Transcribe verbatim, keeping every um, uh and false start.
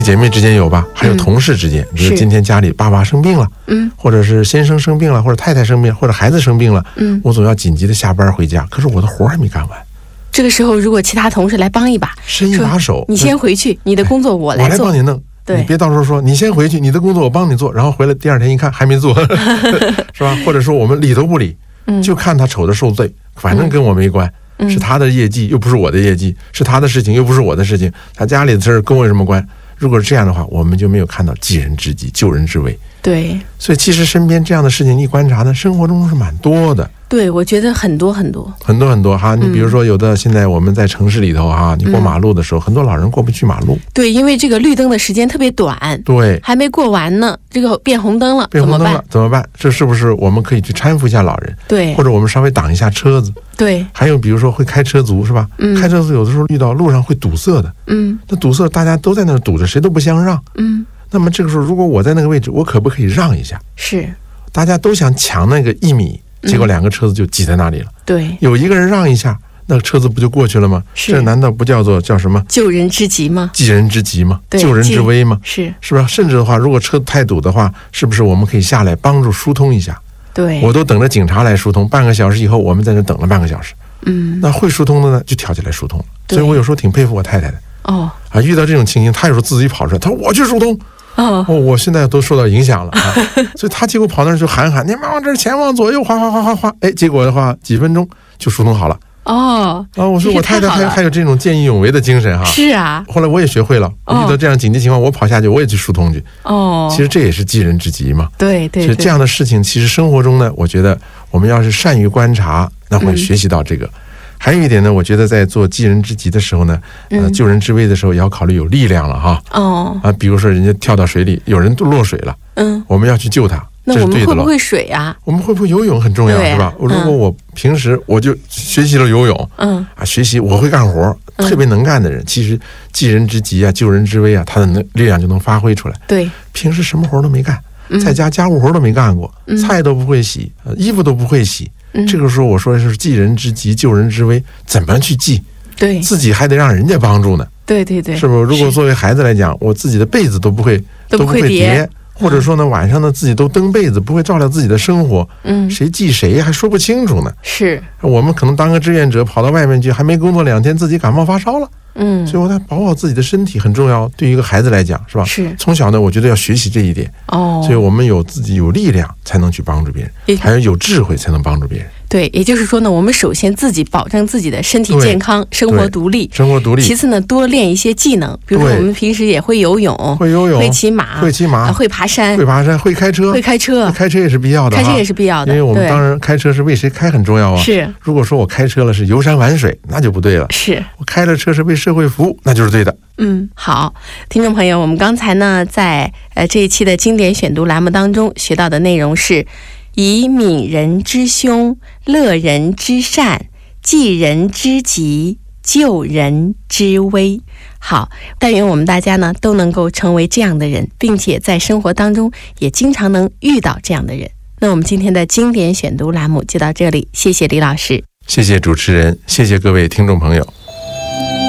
姐妹之间有吧，还有同事之间，比如今天家里爸爸生病了，嗯，或者是先生生病了，或者太太生病，或者孩子生病了，嗯，我总要紧急的下班回家，可是我的活还没干完。 这个时候，如果其他同事来帮一把， 伸一把手， 你先回去，你的工作我来做， 我来帮你弄。对，你别到时候说你先回去，你的工作我帮你做，然后回来第二天一看还没做，是吧？或者说我们理都不理，嗯，就看他丑的受罪，反正跟我没关。嗯，是他的业绩，又不是我的业绩；是他的事情，又不是我的事情。他家里的事跟我有什么关？如果是这样的话，我们就没有看到济人之急、救人之危。 对， 所以其实身边这样的事情一观察呢，生活中是蛮多的。 对，我觉得很多很多很多很多哈。你比如说，有的现在我们在城市里头哈，你过马路的时候，很多老人过不去马路。 对，因为这个绿灯的时间特别短， 对， 还没过完呢，这个变红灯了， 变红灯了怎么办？这是不是我们可以去搀扶一下老人？ 对， 或者我们稍微挡一下车子。 对， 还有比如说会开车族是吧？嗯，开车族有的时候遇到路上会堵塞的，嗯，那堵塞大家都在那儿堵着，谁都不相让，嗯，那么这个时候如果我在那个位置，我可不可以让一下？ 是， 大家都想抢那个一米。结果两个车子就挤在那里了。 对， 有一个人让一下，那个车子不就过去了吗？ 是， 这难道不叫做叫什么救人之急吗？ 济人之急吗？救人之危吗？ 是， 是吧？甚至的话，如果车太堵的话，是不是我们可以下来帮助疏通一下？ 对， 我都等着警察来疏通，半个小时以后我们在这等了半个小时。嗯，那会疏通的呢，就跳起来疏通了。所以我有时候挺佩服我太太的。哦，啊，遇到这种情形，她有时候自己跑出来，她说我去疏通。哦，我现在都受到影响了啊，所以他结果跑那儿就喊喊，你们往这儿前往左右哗哗哗哗哗，哎，结果的话几分钟就疏通好了。 哦， 啊，我说我太太还还有这种见义勇为的精神哈。 是啊， 后来我也学会了，遇到这样紧急情况，我跑下去我也去疏通去。哦，其实这也是济人之急嘛。 对对， 所以这样的事情，其实生活中呢，我觉得我们要是善于观察，那会学习到这个。还有一点呢，我觉得在做济人之急的时候呢，呃，救人之危的时候也要考虑有力量了哈。哦。啊，比如说人家跳到水里，有人都落水了，嗯，我们要去救他， 那我们会不会水啊？ 我们会不会游泳很重要，是吧？如果我平时我就学习了游泳，嗯，啊，学习我会干活，特别能干的人，其实济人之急啊，救人之危啊，他的能力量就能发挥出来。 对， 平时什么活都没干，在家家务活都没干过，菜都不会洗，衣服都不会洗。这个时候我说是济人之急救人之危，怎么去济？ 对， 自己还得让人家帮助呢。 对对对， 是不是？如果作为孩子来讲，我自己的被子都不会都不会叠， 或者说呢晚上呢自己都蹬被子，不会照料自己的生活，嗯，谁济谁还说不清楚呢。 是， 我们可能当个志愿者跑到外面去，还没工作两天，自己感冒发烧了。嗯，所以我在保护好自己的身体很重要，对于一个孩子来讲，是吧？ 是。 从小呢，我觉得要学习这一点。哦。所以我们有自己有力量，才能去帮助别人；还有有智慧，才能帮助别人。 对，也就是说呢，我们首先自己保证自己的身体健康，生活独立， 生活独立。 其次呢，多练一些技能，比如说我们平时也会游泳， 会游泳， 会骑马， 会骑马， 呃、会爬山， 会爬山，会开车， 会开车， 开车也是必要的， 开车也是必要的。 因为我们当然开车是为谁开很重要啊。 是。 如果说我开车了是游山玩水，那就不对了。 是。 我开了车是为社会服务，那就是对的。 嗯，好，听众朋友，我们刚才呢在呃这一期的经典选读栏目当中学到的内容是。以悯人之凶，乐人之善，济人之急，救人之危。好，但愿我们大家呢都能够成为这样的人，并且在生活当中也经常能遇到这样的人。那我们今天的经典选读栏目就到这里，谢谢李老师， 谢谢主持人，谢谢各位听众朋友。